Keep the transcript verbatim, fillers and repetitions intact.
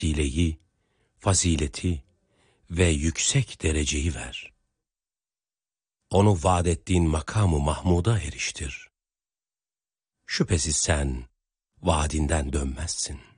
dileği, fazileti ve yüksek dereceyi ver. Onu vaad ettiğin makamı Mahmud'a eriştir. Şüphesiz sen vaadinden dönmezsin.